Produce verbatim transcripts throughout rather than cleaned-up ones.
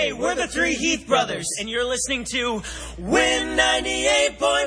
Hey, we're the three Heath brothers, and you're listening to Win ninety-eight point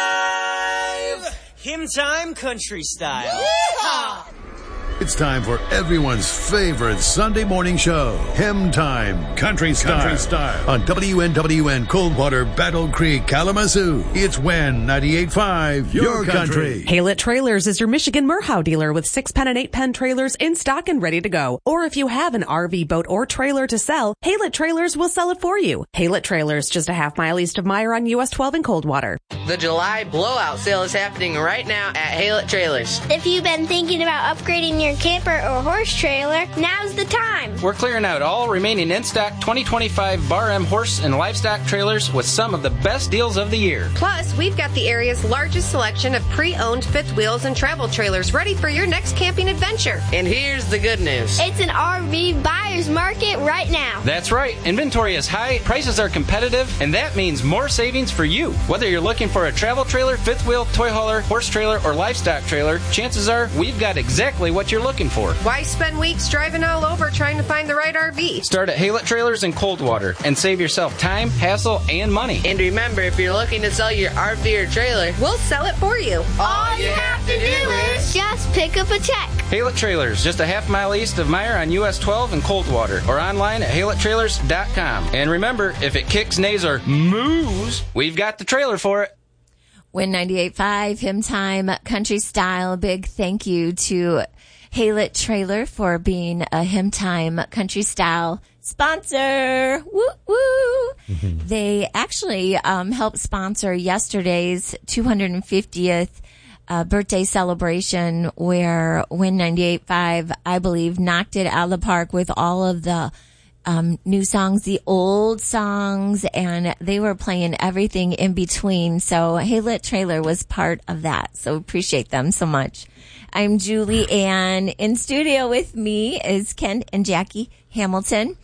five, Hymn Time Country Style. Yeehaw! It's time for everyone's favorite Sunday morning show, Hymn Time Country Style, Country Style. On W N W N Coldwater, Battle Creek, Kalamazoo. It's Win ninety-eight point five, your, your country. country. Haylett Trailers is your Michigan Merhow dealer with six pen and eight pen trailers in stock and ready to go. Or if you have an R V, boat, or trailer to sell, Haylett Trailers will sell it for you. Haylett Trailers, just a half mile east of Meyer on U S twelve in Coldwater. The July blowout sale is happening right now at Haylett Trailers. If you've been thinking about upgrading your camper or horse trailer, now's the time. We're clearing out all remaining in-stock twenty twenty-five Bar M horse and livestock trailers with some of the best deals of the year. Plus, we've got the area's largest selection of pre-owned fifth wheels and travel trailers ready for your next camping adventure. And here's the good news. It's an R V buyer's market right now. That's right. Inventory is high, prices are competitive, and that means more savings for you. Whether you're looking for a travel trailer, fifth wheel, toy hauler, horse trailer, or livestock trailer, chances are we've got exactly what you're looking for. Why spend weeks driving all over trying to find the right R V? Start at Haylett Trailers in Coldwater and save yourself time, hassle, and money. And remember, if you're looking to sell your R V or trailer, we'll sell it for you. All you have to do is just pick up a check. Haylett Trailers, just a half mile east of Meyer on U S twelve in Coldwater, or online at haylett trailers dot com. And remember, if it kicks, neighs, or moos, we've got the trailer for it. Win ninety-eight point five, Hymn Time Country Style. Big thank you to Haylett Trailer for being a Hymn Time Country Style sponsor. Woo woo! Mm-hmm. They actually um, helped sponsor yesterday's two hundred fiftieth uh, birthday celebration, where Win ninety-eight point five, I believe, knocked it out of the park with all of the um, new songs, the old songs, and they were playing everything in between. So Haylett Trailer was part of that. So appreciate them so much. I'm Julie Ann. In studio with me is Kent and Jackie Hamilton.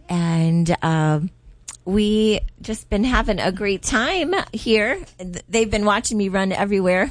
And um, we just been having a great time here. They've been watching me run everywhere.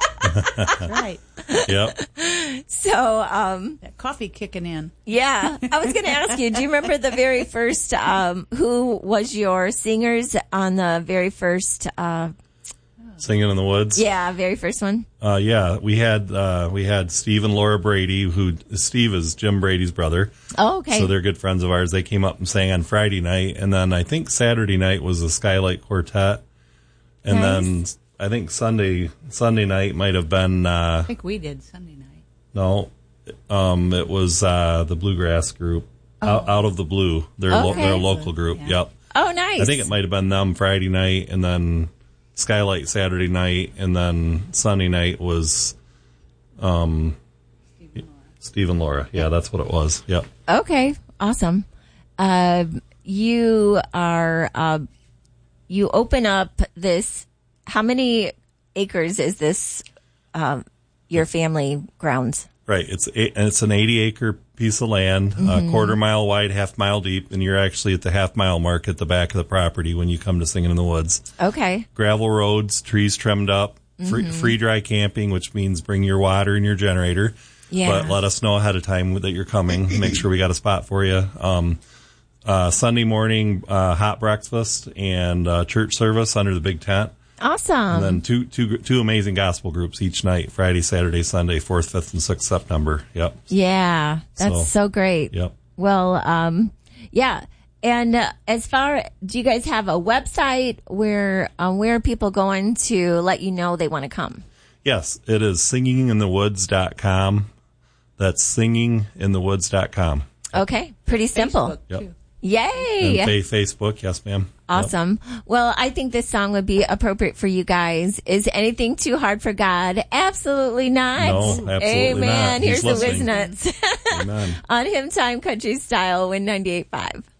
Right. Yep. So, um, that coffee kicking in. Yeah. I was going to ask you, do you remember the very first, um, who was your singers on the very first, uh, Singing in the Woods? Yeah, very first one. Uh, yeah, we had, uh, we had Steve and Laura Brady, who, Steve is Jim Brady's brother. Oh, okay. So they're good friends of ours. They came up and sang on Friday night. And then I think Saturday night was the Skylight Quartet. And nice. then I think Sunday, Sunday night might have been, uh, I think we did Sunday night. No, um, it was, uh, the Bluegrass group, Oh. out, out of the Blue. They're, lo- Okay. they're a local group. Yeah. Yep. Oh, nice. I think it might have been them Friday night, and then Skylight Saturday night, and then Sunday night was um, Steve and Laura. Steve and Laura. Yeah, that's what it was. Yep. Okay, awesome. Uh, you are, uh, you open up this, how many acres is this, um, your family grounds? Right. It's a, and it's an eighty acre piece of land, a Mm-hmm. quarter mile wide, half mile deep, and you're actually at the half mile mark at the back of the property when you come to Singing in the Woods. Okay. Gravel roads, trees trimmed up, free, Mm-hmm. free dry camping, which means bring your water and your generator. Yeah. But let us know ahead of time that you're coming. Make sure we got a spot for you. Um, uh, Sunday morning, uh, hot breakfast and uh, church service under the big tent. Awesome. And then two, two, two amazing gospel groups each night, Friday, Saturday, Sunday, fourth, fifth, and sixth September. Yep. Yeah, that's so, So, great. Yep. Well, um, yeah. And uh, as far, do you guys have a website where um, where are people going to let you know they want to come? Yes, it is singing in the woods dot com. That's singing in the woods dot com. Okay, pretty simple. Facebook, Yep. too. Yay! And fa- Facebook, yes, ma'am. Awesome. Well, I think this song would be appropriate for you guys. Is anything too hard for God? Absolutely not. No, absolutely Amen. not. Here's He's the listening. Wisnuts Amen. on Hymn Time Country Style, Win ninety-eight point five.